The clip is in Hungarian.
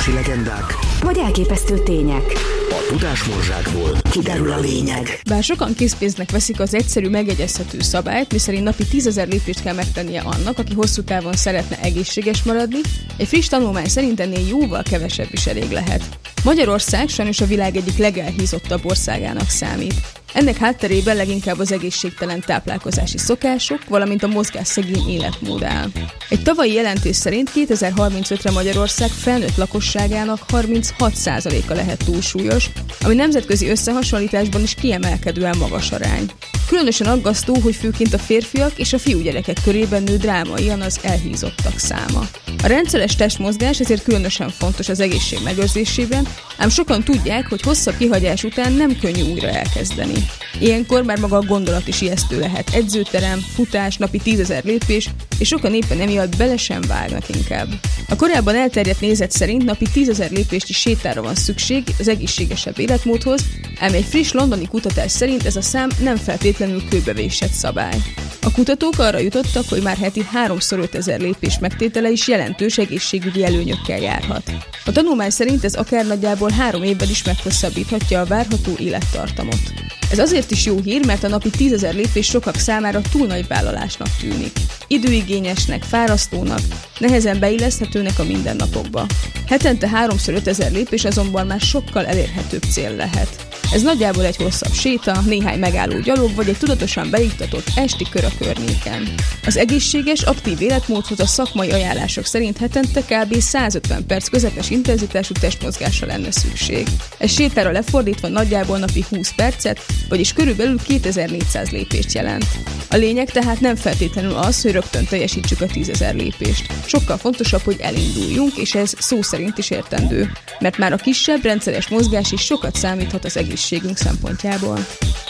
orvosi legendák, vagy elképesztő tények. a tudásmorzsákból kiderül a lényeg. Bár sokan készpénznek veszik az egyszerű, megjegyezhető szabályt, miszerint napi 10 000 lépést kell megtennie annak, aki hosszú távon szeretne egészséges maradni, egy friss tanulmány szerint ennél jóval kevesebb is elég lehet. Magyarország sajnos a világ egyik legelhízottabb országának számít. Ennek hátterében leginkább az egészségtelen táplálkozási szokások, valamint a mozgásszegény életmód áll. Egy tavalyi jelentés szerint 2035-re Magyarország felnőtt lakosságának 36%-a lehet túlsúlyos, ami nemzetközi összehasonlításban is kiemelkedően magas arány. Különösen aggasztó, hogy főként a férfiak és a fiúgyerekek körében nő drámaian az elhízottak száma. A rendszeres testmozgás ezért különösen fontos az egészség megőrzésében, ám sokan tudják, hogy hosszabb kihagyás után nem könnyű újra elkezdeni. Ilyenkor már maga a gondolat is ijesztő lehet. Edzőterem, futás, napi 10 000 lépés, és sokan éppen emiatt bele sem vágnak inkább. A korábban elterjedt nézet szerint napi 10 000 lépést is sétára van szükség az egészségesebb életmódhoz, ám egy friss londoni kutatás szerint ez a szám nem feltétlenül kőbevésett szabály. A kutatók arra jutottak, hogy már heti 3x5000 lépés megtétele is jelentős egészségügyi előnyökkel járhat. A tanulmány szerint ez akár nagyjából 3 évvel is meghosszabbíthatja a várható élettartamot. Ez azért is jó hír, mert a napi 10 000 lépés sokak számára túl nagy vállalásnak tűnik. Időigényesnek, fárasztónak, nehezen beilleszthetőnek a mindennapokba. Hetente 3x5000 lépés azonban már sokkal elérhetőbb cél lehet. Ez nagyjából egy hosszabb séta, néhány megálló gyalog vagy egy tudatosan beiktatott esti kör a környéken. Az egészséges, aktív életmódhoz a szakmai ajánlások szerint hetente kb. 150 perc közepes intenzitású testmozgásra lenne szükség. Ez sétára lefordítva nagyjából napi 20 percet, vagyis körülbelül 2400 lépést jelent. A lényeg tehát nem feltétlenül az, hogy rögtön teljesítsük a 10 000 lépést. Sokkal fontosabb, hogy elinduljunk, és ez szó szerint is értendő, mert már a kisebb, rendszeres mozgás is sokat számíthat az egészségünk szempontjából.